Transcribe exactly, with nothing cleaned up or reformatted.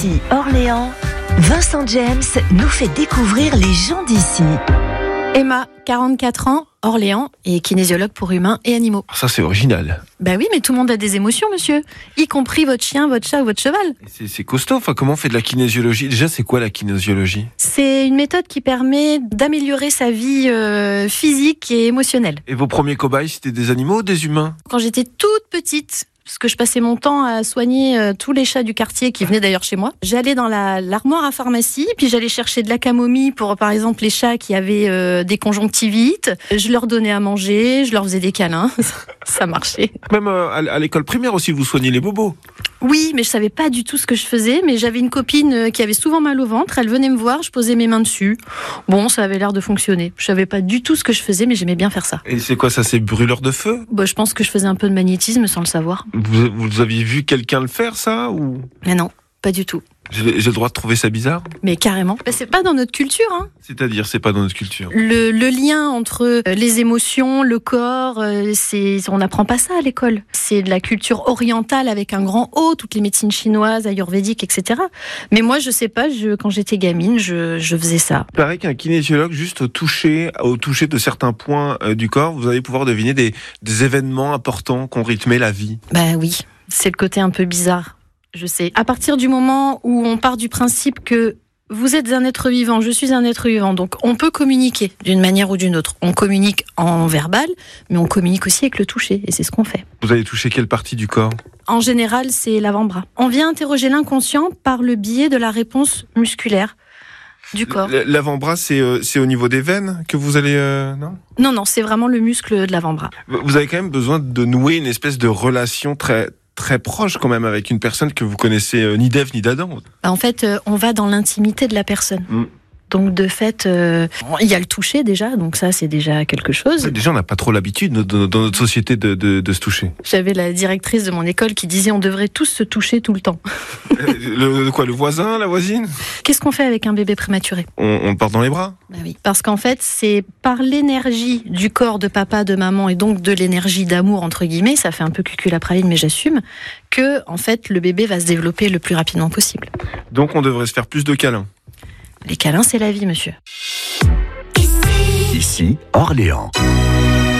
Ici Orléans, Vincent James nous fait découvrir les gens d'ici. Emma, quarante-quatre ans, Orléans, et kinésiologue pour humains et animaux. Ça, c'est original. Bah oui, mais tout le monde a des émotions, monsieur. Y compris votre chien, votre chat ou votre cheval. C'est, c'est costaud. Enfin, comment on fait de la kinésiologie ? Déjà, c'est quoi la kinésiologie ? C'est une méthode qui permet d'améliorer sa vie euh, physique et émotionnelle. Et vos premiers cobayes, c'était des animaux ou des humains ? Quand j'étais toute petite, parce que je passais mon temps à soigner euh, tous les chats du quartier qui venaient d'ailleurs chez moi. J'allais dans la, l'armoire à pharmacie, puis j'allais chercher de la camomille pour, par exemple, les chats qui avaient euh, des conjonctivites. Je leur donnais à manger, je leur faisais des câlins. Ça marchait. Même euh, à, à l'école primaire aussi, vous soignez les bobos. Oui, mais je savais pas du tout ce que je faisais. Mais j'avais une copine qui avait souvent mal au ventre. Elle venait me voir, je posais mes mains dessus. Bon, ça avait l'air de fonctionner. Je savais pas du tout ce que je faisais, mais j'aimais bien faire ça. Et c'est quoi ça ? C'est brûleur de feu ? Bah, je pense que je faisais un peu de magnétisme sans le savoir. Vous, vous aviez vu quelqu'un le faire, ça ou... Mais non, pas du tout. J'ai, j'ai le droit de trouver ça bizarre ? Mais carrément. Bah, c'est pas dans notre culture, hein. C'est-à-dire, c'est pas dans notre culture. Le, le lien entre euh, les émotions, le corps, euh, c'est, on n'apprend pas ça à l'école. C'est de la culture orientale avec un grand O, toutes les médecines chinoises, ayurvédiques, et cetera. Mais moi, je sais pas, je, quand j'étais gamine, je, je faisais ça. Il paraît qu'un kinésiologue, juste au toucher, au toucher de certains points euh, du corps, vous allez pouvoir deviner des, des événements importants qui ont rythmé la vie. Bah oui, c'est le côté un peu bizarre. Je sais. À partir du moment où on part du principe que vous êtes un être vivant, je suis un être vivant, donc on peut communiquer d'une manière ou d'une autre. On communique en verbal, mais on communique aussi avec le toucher, et c'est ce qu'on fait. Vous allez toucher quelle partie du corps ? En général, c'est l'avant-bras. On vient interroger l'inconscient par le biais de la réponse musculaire du corps. L'avant-bras, c'est, euh, c'est au niveau des veines que vous allez... Euh, non Non, non, c'est vraiment le muscle de l'avant-bras. Vous avez quand même besoin de nouer une espèce de relation très... très proche quand même avec une personne que vous connaissez euh, ni d'Ève ni d'Adam. En fait, euh, on va dans l'intimité de la personne. Mm. Donc de fait, euh, il y a le toucher déjà, donc ça c'est déjà quelque chose. Déjà, on n'a pas trop l'habitude dans notre société de, de, de se toucher. J'avais la directrice de mon école qui disait on devrait tous se toucher tout le temps. le, le quoi, le voisin, la voisine ? Qu'est-ce qu'on fait avec un bébé prématuré ? On, on le porte dans les bras ? Bah oui, parce qu'en fait, c'est par l'énergie du corps de papa, de maman, et donc de l'énergie d'amour, entre guillemets, ça fait un peu cucul-praline, mais j'assume, que en fait, le bébé va se développer le plus rapidement possible. Donc on devrait se faire plus de câlins. Les câlins, c'est la vie, monsieur. Ici Orléans.